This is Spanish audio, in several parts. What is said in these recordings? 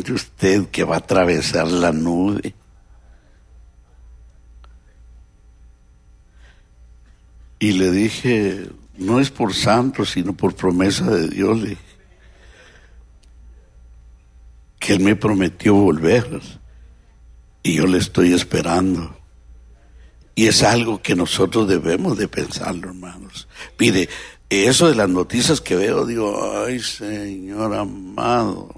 siente usted que va a atravesar la nube? Y le dije, no es por santo, sino por promesa de Dios, que Él me prometió volver y yo le estoy esperando. Y es algo que nosotros debemos de pensarlo, hermanos. Mire, eso de las noticias que veo, digo, ay, Señor amado,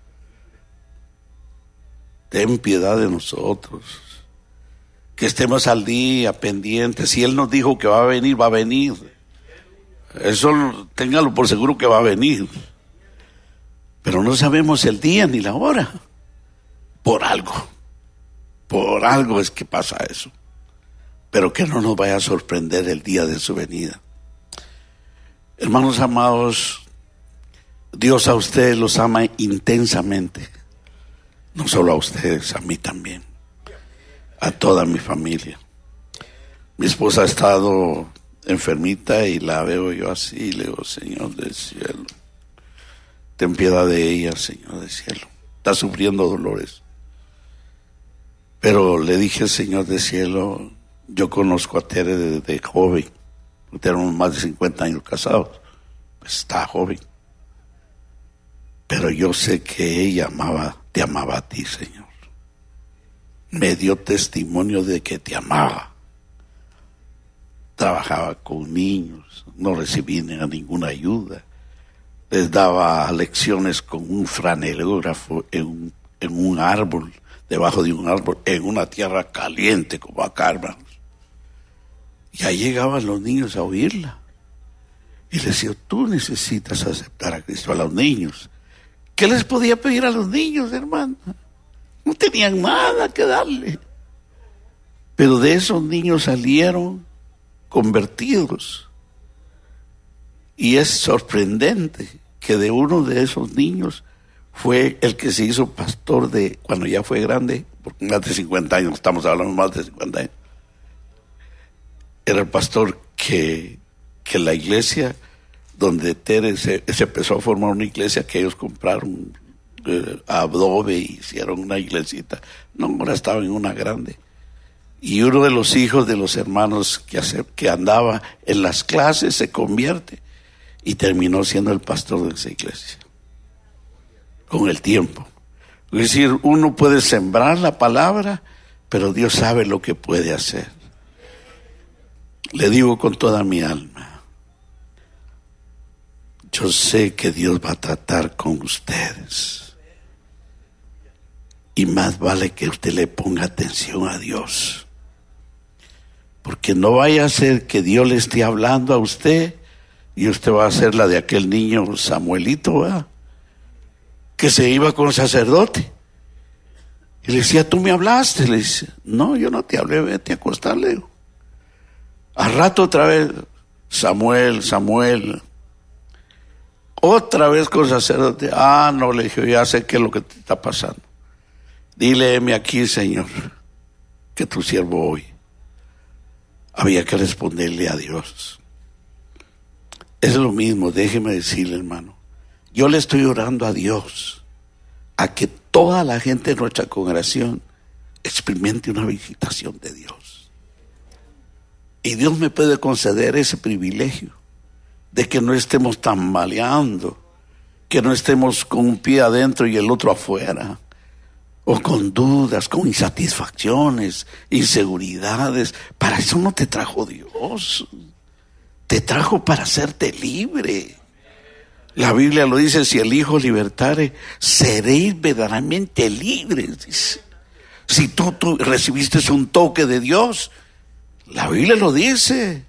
ten piedad de nosotros. Que estemos al día, pendientes. Si Él nos dijo que va a venir, va a venir. Eso téngalo por seguro que va a venir. Pero no sabemos el día ni la hora. Por algo es que pasa eso. Pero que no nos vaya a sorprender el día de su venida. Hermanos amados, Dios a ustedes los ama intensamente. No solo a ustedes, a mí también. A toda mi familia. Mi esposa ha estado enfermita y la veo yo así y le digo, Señor del cielo, ten piedad de ella, Señor del cielo. Está sufriendo dolores. Pero le dije, Señor del cielo, yo conozco a Tere desde joven. Tenemos más de 50 años casados. Pues está joven. Pero yo sé que ella te amaba a ti, Señor. Me dio testimonio de que te amaba. Trabajaba con niños, no recibí ninguna ayuda. Les daba lecciones con un franelógrafo en un árbol, debajo de un árbol, en una tierra caliente como acá, hermanos. Y ahí llegaban los niños a oírla. Y le decía, tú necesitas aceptar a Cristo. A los niños. ¿Qué les podía pedir a los niños, hermano? No tenían nada que darle. Pero de esos niños salieron convertidos. Y es sorprendente que de uno de esos niños fue el que se hizo pastor cuando ya fue grande, porque más de 50 años, estamos hablando más de 50 años. Era el pastor que la iglesia donde Tere se empezó a formar una iglesia que ellos compraron adobe y hicieron una iglesita. No, ahora estaba en una grande. Y uno de los hijos de los hermanos que andaba en las clases se convierte y terminó siendo el pastor de esa iglesia. Con el tiempo. Es decir, uno puede sembrar la palabra, pero Dios sabe lo que puede hacer. Le digo con toda mi alma, yo sé que Dios va a tratar con ustedes. Y más vale que usted le ponga atención a Dios. Porque no vaya a ser que Dios le esté hablando a usted y usted va a ser la de aquel niño Samuelito, ¿verdad? Que se iba con el sacerdote. Y le decía, tú me hablaste. Le dice, no, yo no te hablé, vete a acostarle. Al rato otra vez, Samuel. Otra vez con el sacerdote. No, le dije, ya sé qué es lo que te está pasando. Díleme aquí, Señor, que tu siervo hoy. Había que responderle a Dios. Es lo mismo, déjeme decirle, hermano. Yo le estoy orando a Dios a que toda la gente de nuestra congregación experimente una visitación de Dios. Y Dios me puede conceder ese privilegio de que no estemos tambaleando, que no estemos con un pie adentro y el otro afuera, o con dudas, con insatisfacciones, inseguridades. Para eso no te trajo Dios. Te trajo para hacerte libre. La Biblia lo dice, si el Hijo libertare, seréis verdaderamente libres. Si tú recibiste un toque de Dios, la Biblia lo dice.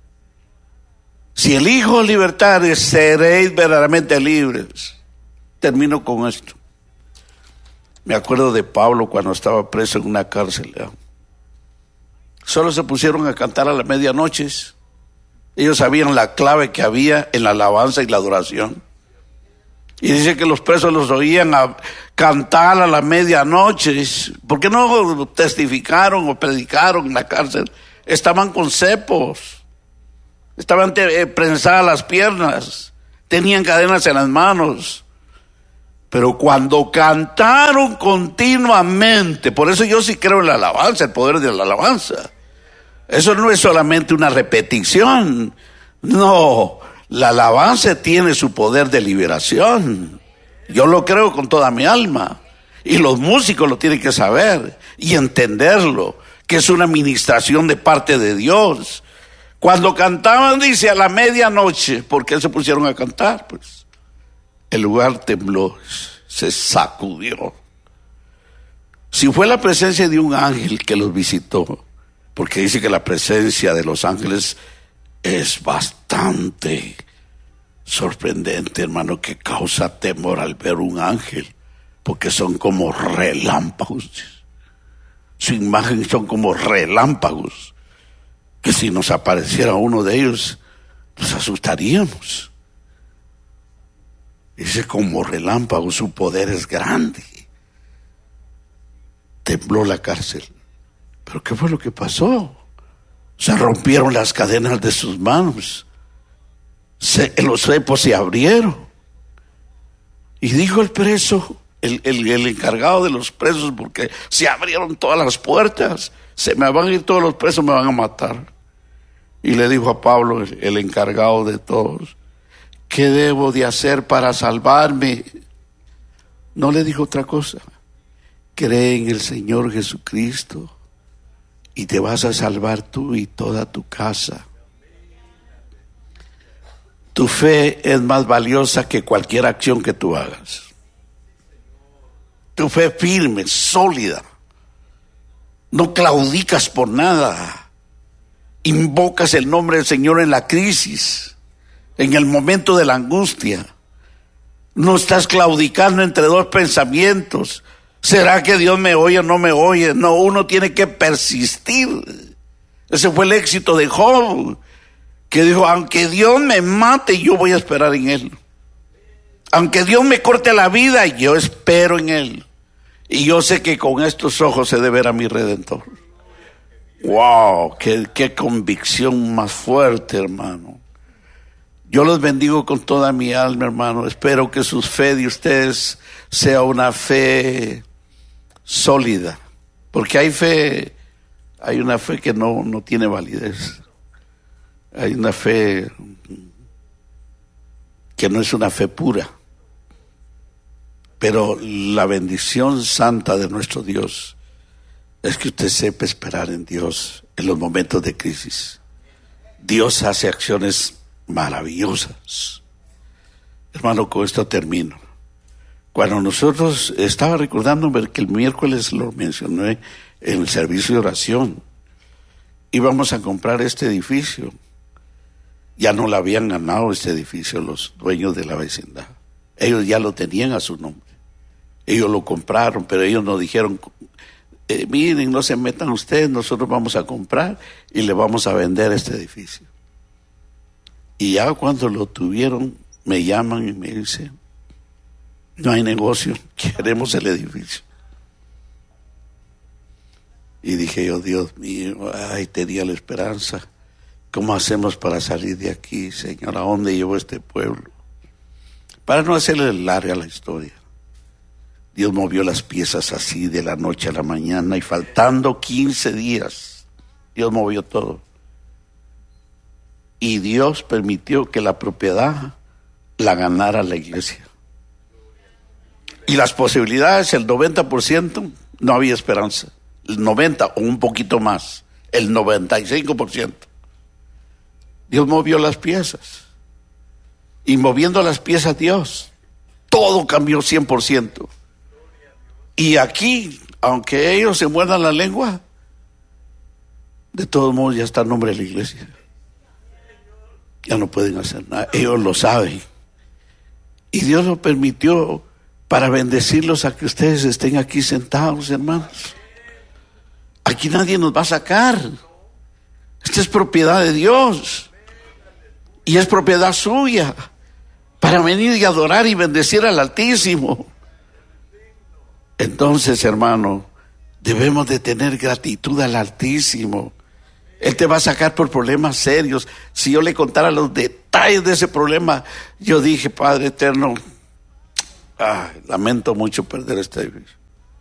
Si el Hijo libertare, seréis verdaderamente libres. Termino con esto. Me acuerdo de Pablo cuando estaba preso en una cárcel. Solo se pusieron a cantar a las medianoches. Ellos sabían la clave que había en la alabanza y la adoración. Y dice que los presos los oían a cantar a la medianoche. ¿Por qué no testificaron o predicaron en la cárcel? Estaban con cepos. Estaban prensadas las piernas. Tenían cadenas en las manos. Pero cuando cantaron continuamente, por eso yo sí creo en la alabanza, el poder de la alabanza. Eso no es solamente una repetición. No, la alabanza tiene su poder de liberación. Yo lo creo con toda mi alma. Y los músicos lo tienen que saber y entenderlo, que es una administración de parte de Dios. Cuando cantaban, dice, a la medianoche, ¿por qué se pusieron a cantar? Pues el lugar tembló, se sacudió. Si fue la presencia de un ángel que los visitó, porque dice que la presencia de los ángeles es bastante sorprendente, hermano, que causa temor al ver un ángel, porque son como relámpagos. Su imagen son como relámpagos, que si nos apareciera uno de ellos, nos asustaríamos. Dice como relámpago, su poder es grande. Tembló la cárcel. ¿Pero qué fue lo que pasó? Se rompieron las cadenas de sus manos. Los cepos se abrieron. Y dijo el preso, el encargado de los presos, porque se abrieron todas las puertas, se me van a ir todos los presos, me van a matar. Y le dijo a Pablo, el encargado de todos, ¿qué debo de hacer para salvarme? No le dijo otra cosa. Cree en el Señor Jesucristo y te vas a salvar tú y toda tu casa. Tu fe es más valiosa que cualquier acción que tú hagas. Tu fe firme, sólida. No claudicas por nada. Invocas el nombre del Señor en la crisis, en el momento de la angustia. No estás claudicando entre dos pensamientos. ¿Será que Dios me oye o no me oye? No, uno tiene que persistir. Ese fue el éxito de Job, que dijo, aunque Dios me mate, yo voy a esperar en Él. Aunque Dios me corte la vida, yo espero en Él. Y yo sé que con estos ojos he de ver a mi Redentor. Wow, qué convicción más fuerte, hermano. Yo los bendigo con toda mi alma, hermano. Espero que su fe de ustedes sea una fe sólida. Porque hay una fe que no tiene validez. Hay una fe que no es una fe pura. Pero la bendición santa de nuestro Dios es que usted sepa esperar en Dios en los momentos de crisis. Dios hace acciones maravillosas. Hermano, con esto termino. Cuando nosotros, estaba recordándome que el miércoles lo mencioné en el servicio de oración, íbamos a comprar este edificio. Ya no lo habían ganado este edificio los dueños de la vecindad. Ellos ya lo tenían a su nombre. Ellos lo compraron, pero ellos nos dijeron, miren, no se metan ustedes, nosotros vamos a comprar y le vamos a vender este edificio. Y ya cuando lo tuvieron, me llaman y me dicen, no hay negocio, queremos el edificio. Y dije yo, Dios mío, tenía la esperanza. ¿Cómo hacemos para salir de aquí, Señor? ¿A dónde llevo este pueblo? Para no hacerle larga la historia, Dios movió las piezas así de la noche a la mañana y faltando 15 días, Dios movió todo. Y Dios permitió que la propiedad la ganara la iglesia. Y las posibilidades, el 90%, no había esperanza. El 90% o un poquito más, el 95%. Dios movió las piezas. Y moviendo las piezas Dios, todo cambió 100%. Y aquí, aunque ellos se muerdan la lengua, de todos modos ya está el nombre de la iglesia. Ya no pueden hacer nada, ellos lo saben. Y Dios lo permitió para bendecirlos a que ustedes estén aquí sentados, hermanos. Aquí nadie nos va a sacar. Esta es propiedad de Dios. Y es propiedad suya. Para venir y adorar y bendecir al Altísimo. Entonces, hermano, debemos de tener gratitud al Altísimo. Él te va a sacar por problemas serios. Si yo le contara los detalles de ese problema, yo dije, Padre eterno, lamento mucho perder este edificio.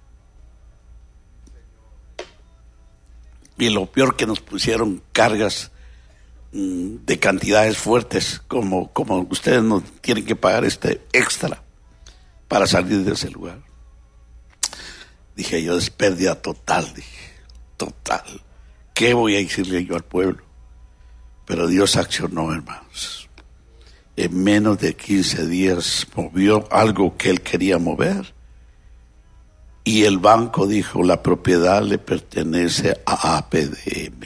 Y lo peor, que nos pusieron cargas de cantidades fuertes, como ustedes no tienen que pagar este extra para salir de ese lugar. Dije yo, es pérdida total, total. ¿Qué voy a decirle yo al pueblo? Pero Dios accionó, hermanos. En menos de 15 días movió algo que Él quería mover. Y el banco dijo, la propiedad le pertenece a APDM.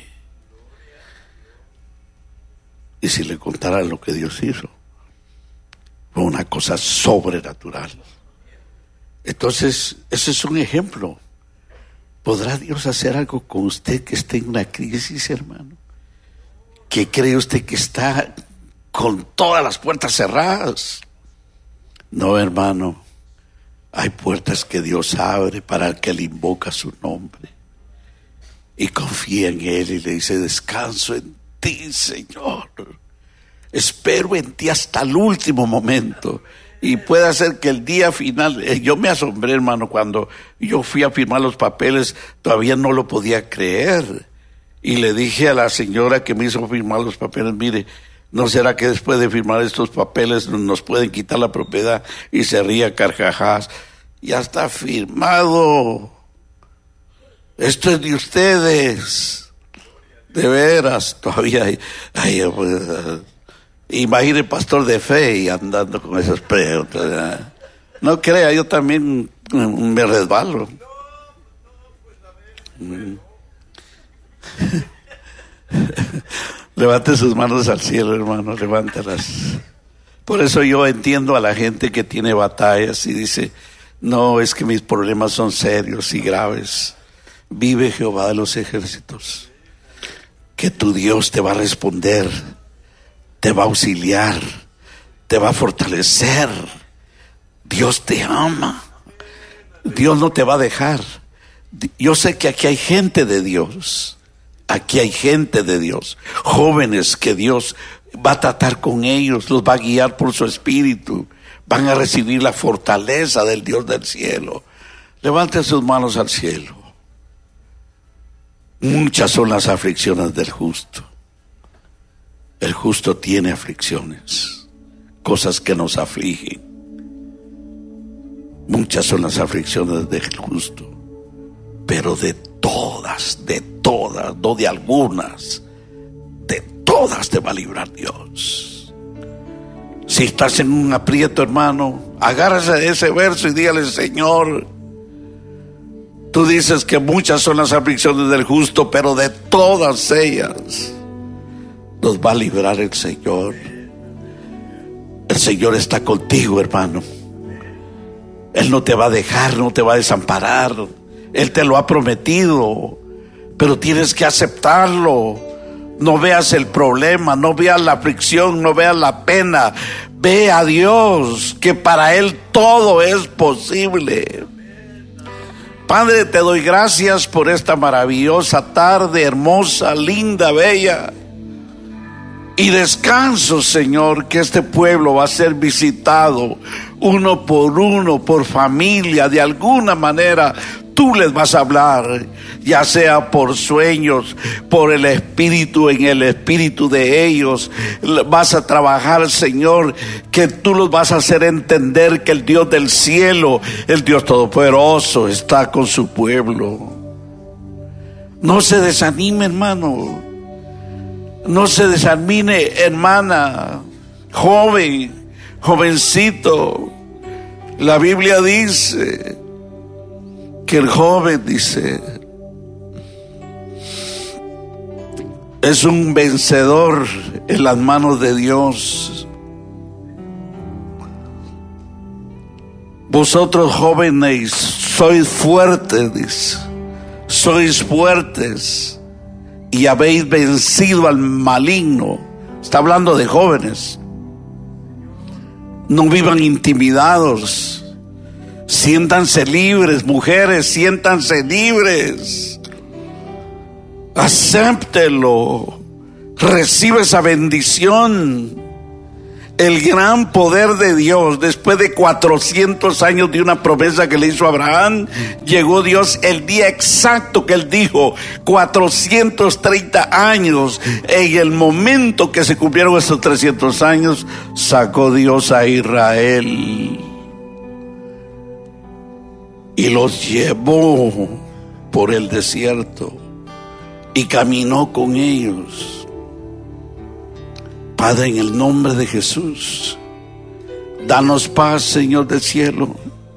Y si le contara lo que Dios hizo, fue una cosa sobrenatural. Entonces, ese es un ejemplo. ¿Podrá Dios hacer algo con usted que esté en una crisis, hermano? ¿Que cree usted que está con todas las puertas cerradas? No, hermano. Hay puertas que Dios abre para el que le invoca su nombre y confía en Él y le dice, descanso en ti, Señor. Espero en ti hasta el último momento. Y puede ser que el día final, yo me asombré, hermano, cuando yo fui a firmar los papeles, todavía no lo podía creer. Y le dije a la señora que me hizo firmar los papeles, mire, ¿no será que después de firmar estos papeles nos pueden quitar la propiedad? Y se ría carcajadas. Ya está firmado. Esto es de ustedes. De veras, todavía hay imagine pastor de fe y andando con esas preguntas. No crea, yo también me resbalo. Levante sus manos al cielo, hermano, levántalas. Por eso yo entiendo a la gente que tiene batallas y dice, no, es que mis problemas son serios y graves. Vive Jehová de los ejércitos, que tu Dios te va a responder, te va a auxiliar, te va a fortalecer. Dios te ama. Dios no te va a dejar. Yo sé que aquí hay gente de Dios. Aquí hay gente de Dios, jóvenes que Dios va a tratar con ellos, los va a guiar por su espíritu, van a recibir la fortaleza del Dios del cielo. Levanten sus manos al cielo. Muchas son las aflicciones del justo. El justo tiene aflicciones, cosas que nos afligen. Muchas son las aflicciones del justo, pero de todas, no de algunas, de todas te va a librar Dios. Si estás en un aprieto, hermano, agárrese de ese verso y dígale, Señor, tú dices que muchas son las aflicciones del justo, pero de todas ellas nos va a librar el Señor. El Señor está contigo, hermano. Él no te va a dejar, no te va a desamparar. Él te lo ha prometido, pero tienes que aceptarlo. No veas el problema, no veas la aflicción, no veas la pena. Ve a Dios, que para Él todo es posible. Padre, te doy gracias por esta maravillosa tarde, hermosa, linda, bella. Y descanso, Señor, que este pueblo va a ser visitado uno, por familia, de alguna manera. Tú les vas a hablar, ya sea por sueños, por el espíritu, en el espíritu de ellos. Vas a trabajar, Señor, que tú los vas a hacer entender que el Dios del cielo, el Dios todopoderoso, está con su pueblo. No se desanime, hermano. No se desanime, hermana, joven, jovencito. La Biblia dice que el joven, dice, es un vencedor en las manos de Dios. Vosotros jóvenes sois fuertes, dice, sois fuertes y habéis vencido al maligno. Está hablando de jóvenes. No vivan intimidados. Siéntanse libres, mujeres, siéntanse libres. Acéptelo. Recibe esa bendición. el gran poder de Dios. Después de 400 años de una promesa que le hizo a Abraham, llegó Dios el día exacto que él dijo, 430 años. En el momento que se cumplieron esos 300 años, sacó Dios a Israel y los llevó por el desierto y caminó con ellos. Padre, en el nombre de Jesús, danos paz, Señor del cielo.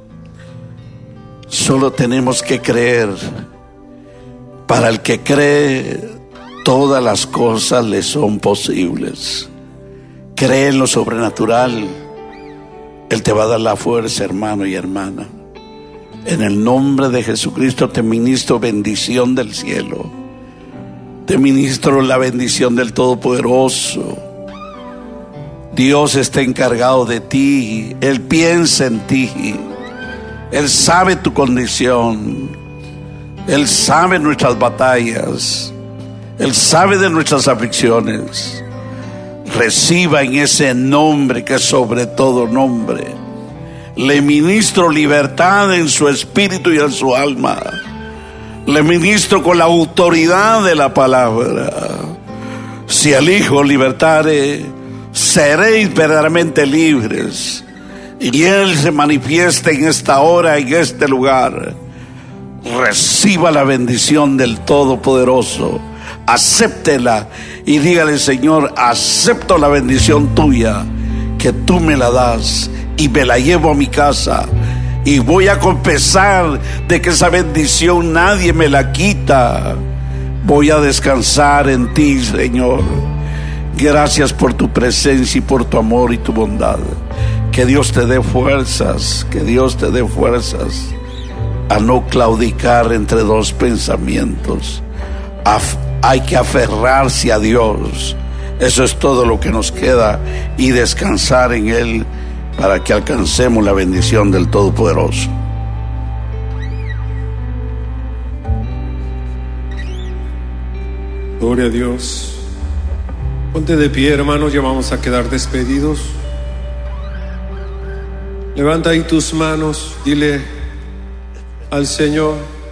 Solo tenemos que creer. Para el que cree, todas las cosas le son posibles. Cree en lo sobrenatural. Él te va a dar la fuerza, hermano y hermana. En el nombre de Jesucristo te ministro bendición del cielo. Te ministro la bendición del Todopoderoso. Dios está encargado de ti. Él piensa en ti. Él sabe tu condición. Él sabe nuestras batallas. Él sabe de nuestras aflicciones. Reciba en ese nombre que es sobre todo nombre. Le ministro libertad en su espíritu y en su alma. Le ministro con la autoridad de la palabra. Si el Hijo libertare, seréis verdaderamente libres. Y Él se manifiesta en esta hora, en este lugar. Reciba la bendición del Todopoderoso. Acéptela y dígale: Señor, acepto la bendición tuya, que tú me la das, y me la llevo a mi casa. Y voy a confesar de que esa bendición nadie me la quita. Voy a descansar en ti, Señor. Gracias por tu presencia y por tu amor y tu bondad. Que Dios te dé fuerzas, que Dios te dé fuerzas a no claudicar entre dos pensamientos. Hay que aferrarse a Dios. Eso es todo lo que nos queda, y descansar en Él para que alcancemos la bendición del Todopoderoso. Gloria a Dios. Ponte de pie, hermanos, ya vamos a quedar despedidos. Levanta ahí tus manos, dile al Señor: